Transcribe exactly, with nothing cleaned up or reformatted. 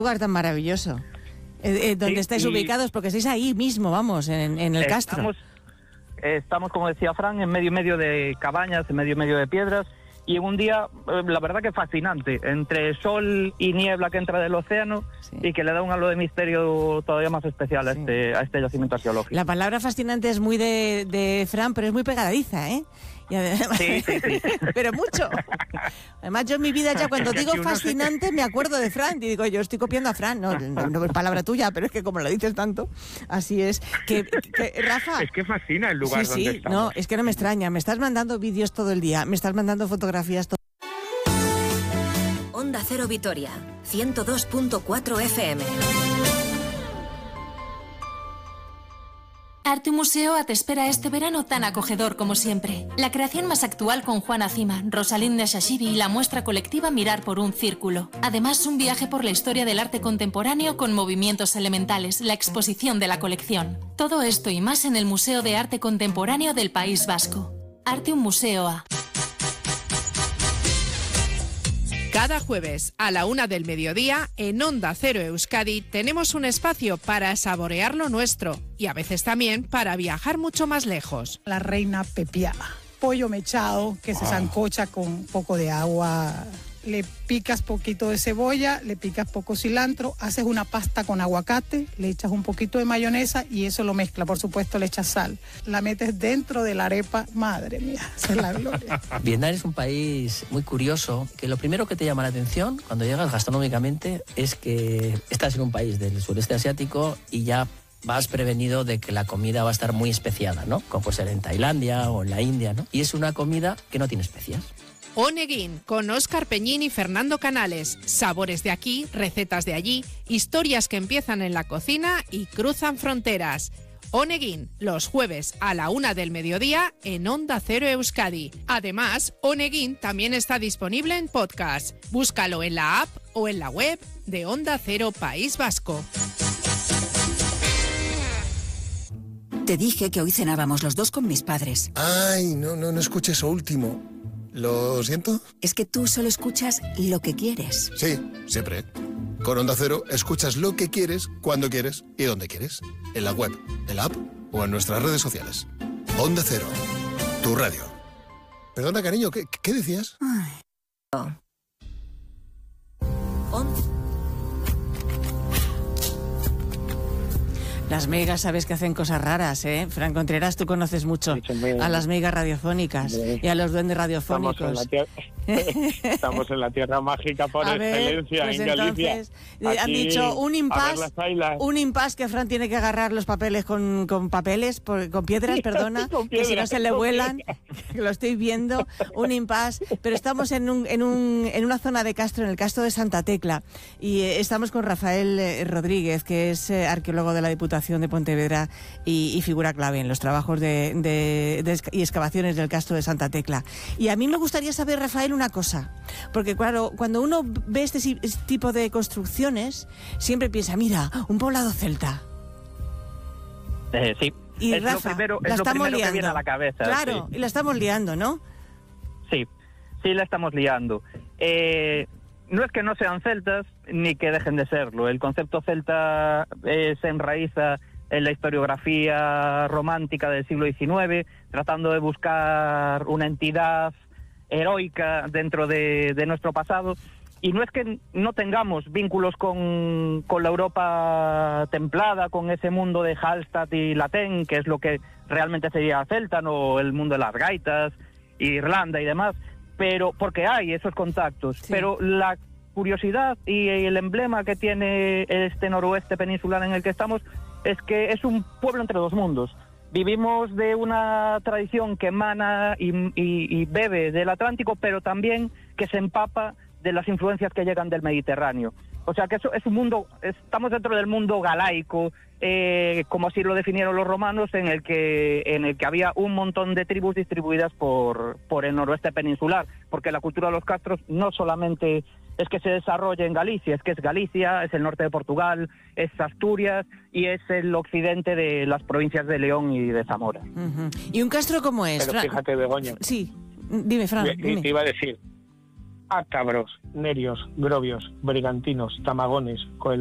lugar tan maravilloso. Eh, eh, donde sí, estáis y... ubicados, porque estáis ahí mismo, vamos, en, en el estamos, Castro. Estamos, como decía Fran, en medio y medio de cabañas, en medio y medio de piedras, y en un día, la verdad que fascinante, entre sol y niebla que entra del océano, sí. y que le da un halo de misterio todavía más especial a, sí. este, a este yacimiento arqueológico. La palabra fascinante es muy de, de Fran, pero es muy pegadiza, ¿eh? Y además, sí, sí, sí. Pero mucho. Además, yo en mi vida ya cuando digo fascinante me acuerdo de Fran. Y digo, yo estoy copiando a Fran. No, no, no es palabra tuya, pero es que como lo dices tanto, así es. Que, que Rafa... Es que fascina el lugar sí, donde sí, estamos. No, es que no me extraña. Me estás mandando vídeos todo el día. Me estás mandando fotografías todo. Onda Cero Vitoria, ciento dos punto cuatro F M. Arte Museoa te espera este verano tan acogedor como siempre. La creación más actual con Juana Cima, Rosalinda Shashibi y la muestra colectiva Mirar por un Círculo. Además, un viaje por la historia del arte contemporáneo con movimientos elementales, la exposición de la colección. Todo esto y más en el Museo de Arte Contemporáneo del País Vasco. Arte Museoa. Cada jueves a la una del mediodía en Onda Cero Euskadi tenemos un espacio para saborear lo nuestro y a veces también para viajar mucho más lejos. La reina pepiada, pollo mechado que se sancocha con un poco de agua, le picas poquito de cebolla, le picas poco cilantro, haces una pasta con aguacate, le echas un poquito de mayonesa y eso lo mezcla, por supuesto le echas sal, la metes dentro de la arepa, madre mía, esa es la gloria. Vietnam es un país muy curioso, que lo primero que te llama la atención cuando llegas gastronómicamente es que estás en un país del sureste asiático y ya vas prevenido de que la comida va a estar muy especiada, ¿no? Como puede ser en Tailandia o en la India, ¿no? Y es una comida que no tiene especias. Oneguin, con Óscar Peñín y Fernando Canales. Sabores de aquí, recetas de allí, historias que empiezan en la cocina y cruzan fronteras. Oneguin, los jueves a la una del mediodía en Onda Cero Euskadi. Además, Oneguin también está disponible en podcast. Búscalo en la app o en la web de Onda Cero País Vasco. Te dije que hoy cenábamos los dos con mis padres. Ay, no, no, no escuché eso último. ¿Lo siento? Es que tú solo escuchas lo que quieres. Sí, siempre. Con Onda Cero escuchas lo que quieres, cuando quieres y donde quieres. En la web, en la app o en nuestras redes sociales. Onda Cero, tu radio. Perdona, cariño, ¿qué, qué decías? Ay. Oh. On. Las megas, sabes que hacen cosas raras, ¿eh? Fran Contreras, tú conoces mucho a las megas radiofónicas y a los duendes radiofónicos. Estamos en la tierra, Estamos en la tierra mágica por a excelencia, ver, pues en Galicia. Entonces, Aquí, han dicho un impasse, un impasse que Fran tiene que agarrar los papeles con, con papeles, por, con piedras, perdona, con piedras, que si no se le vuelan, que lo estoy viendo, un impasse, pero estamos en, un, en, un, en una zona de Castro, en el Castro de Santa Tecla, y eh, estamos con Rafael eh, Rodríguez, que es eh, arqueólogo de la Diputación de Pontevedra y, y figura clave en los trabajos de, de, de, y excavaciones del Castro de Santa Tecla. Y a mí me gustaría saber, Rafael, una cosa, porque claro, cuando uno ve este, este tipo de construcciones, siempre piensa, mira, un poblado celta. Eh, sí, y es Rafa, lo primero, la es lo estamos primero liando. que viene a la cabeza. Claro, sí. Y la estamos liando, ¿no? Sí, sí la estamos liando. Eh... No es que no sean celtas, ni que dejen de serlo. El concepto celta eh, se enraiza en la historiografía romántica del siglo diecinueve, tratando de buscar una entidad heroica dentro de, de nuestro pasado. Y no es que no tengamos vínculos con, con la Europa templada, con ese mundo de Hallstatt y Latén, que es lo que realmente sería celta, no el mundo de las gaitas, Irlanda y demás, pero porque hay esos contactos, sí. Pero la curiosidad y el emblema que tiene este noroeste peninsular en el que estamos es que es un pueblo entre dos mundos. Vivimos de una tradición que emana y, y, y bebe del Atlántico, pero también que se empapa de las influencias que llegan del Mediterráneo. O sea que eso es un mundo, estamos dentro del mundo galaico, eh, como así lo definieron los romanos, en el que en el que había un montón de tribus distribuidas por, por el noroeste peninsular, porque la cultura de los castros no solamente es que se desarrolle en Galicia, es que es Galicia, es el norte de Portugal, es Asturias y es el occidente de las provincias de León y de Zamora. Uh-huh. ¿Y un castro cómo es? Pero Fran... fíjate, Begoña. Sí, dime, Fran. Te dime. iba a decir, ácabros, nerios, grovios, brigantinos, tamagones,